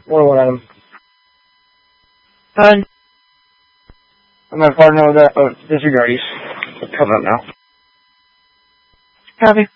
More than one item. And I'm my partner with that. Oh, disregard. He's coming up now. copy.